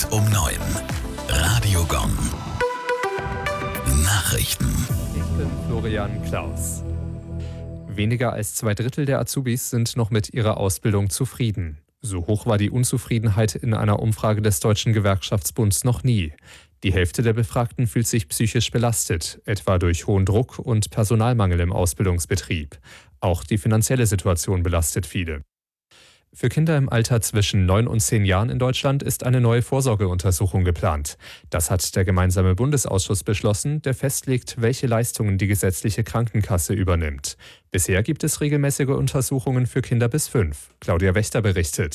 um 9. Radio Gong. Nachrichten. Ich bin Florian Klaus. Weniger als 2/3 der Azubis sind noch mit ihrer Ausbildung zufrieden. So hoch war die Unzufriedenheit in einer Umfrage des Deutschen Gewerkschaftsbunds noch nie. Die Hälfte der Befragten fühlt sich psychisch belastet, etwa durch hohen Druck und Personalmangel im Ausbildungsbetrieb. Auch die finanzielle Situation belastet viele. Für Kinder im Alter zwischen 9 und 10 Jahren in Deutschland ist eine neue Vorsorgeuntersuchung geplant. Das hat der gemeinsame Bundesausschuss beschlossen, der festlegt, welche Leistungen die gesetzliche Krankenkasse übernimmt. Bisher gibt es regelmäßige Untersuchungen für Kinder bis 5. Claudia Wächter berichtet.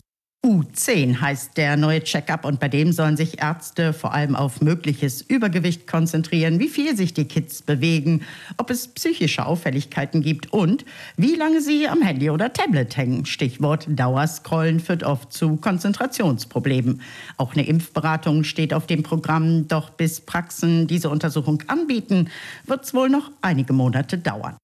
U10 heißt der neue Check-up und bei dem sollen sich Ärzte vor allem auf mögliches Übergewicht konzentrieren, wie viel sich die Kids bewegen, ob es psychische Auffälligkeiten gibt und wie lange sie am Handy oder Tablet hängen. Stichwort Dauerscrollen führt oft zu Konzentrationsproblemen. Auch eine Impfberatung steht auf dem Programm, doch bis Praxen diese Untersuchung anbieten, wird es wohl noch einige Monate dauern.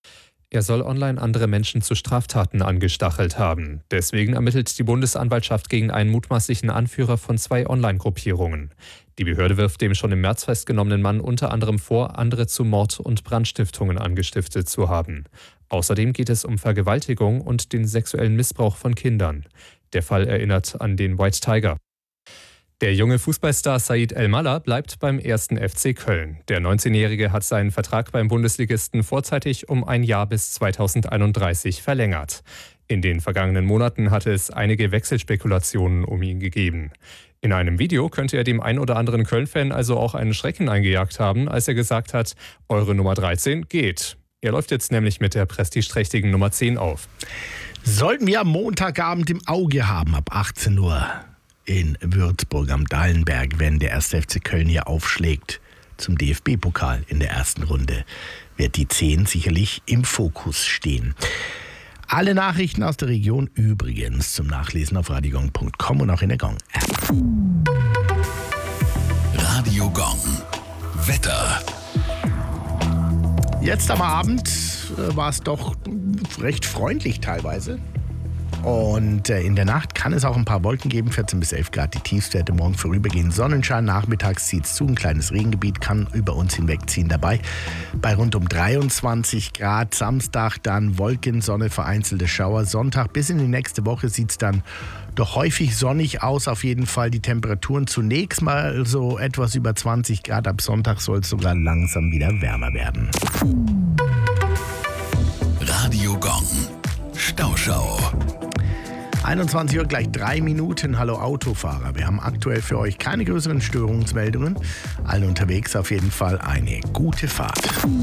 Er soll online andere Menschen zu Straftaten angestachelt haben. Deswegen ermittelt die Bundesanwaltschaft gegen einen mutmaßlichen Anführer von 2 Online-Gruppierungen. Die Behörde wirft dem schon im März festgenommenen Mann unter anderem vor, andere zu Mord- und Brandstiftungen angestiftet zu haben. Außerdem geht es um Vergewaltigung und den sexuellen Missbrauch von Kindern. Der Fall erinnert an den White Tiger. Der junge Fußballstar Said El-Mallah bleibt beim 1. FC Köln. Der 19-Jährige hat seinen Vertrag beim Bundesligisten vorzeitig um ein Jahr bis 2031 verlängert. In den vergangenen Monaten hatte es einige Wechselspekulationen um ihn gegeben. In einem Video könnte er dem ein oder anderen Köln-Fan also auch einen Schrecken eingejagt haben, als er gesagt hat, eure Nummer 13 geht. Er läuft jetzt nämlich mit der prestigeträchtigen Nummer 10 auf. Sollten wir am Montagabend im Auge haben, ab 18 Uhr. In Würzburg am Dallenberg, wenn der 1. FC Köln hier aufschlägt zum DFB-Pokal in der ersten Runde, wird die 10 sicherlich im Fokus stehen. Alle Nachrichten aus der Region übrigens zum Nachlesen auf radiogong.com und auch in der Gong-App. Radio Gong. Wetter. Jetzt am Abend war es doch recht freundlich teilweise. Und in der Nacht kann es auch ein paar Wolken geben, 14 bis 11 Grad die Tiefstwerte, morgen vorübergehend Sonnenschein, nachmittags zieht es zu, ein kleines Regengebiet kann über uns hinwegziehen dabei. Bei rund um 23 Grad, Samstag dann Wolken, Sonne, vereinzelte Schauer, Sonntag bis in die nächste Woche sieht es dann doch häufig sonnig aus, auf jeden Fall die Temperaturen zunächst mal so etwas über 20 Grad, ab Sonntag soll es sogar langsam wieder wärmer werden. Radio Gong. Stauschau. 21 Uhr gleich 3 Minuten. Hallo Autofahrer. Wir haben aktuell für euch keine größeren Störungsmeldungen. Alle unterwegs auf jeden Fall eine gute Fahrt.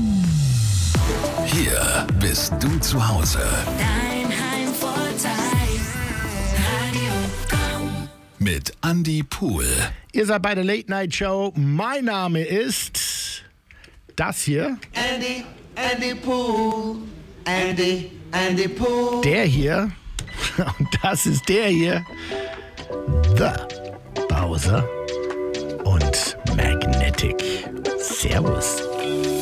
Hier bist du zu Hause. Dein Heimvorteil. Radio Gong. Mit Andy Pool. Ihr seid bei der Late Night Show. Mein Name ist das hier. Andy Pool. Andy Pool. Der hier. Und das ist der hier. The Bowser und Magnetic. Servus.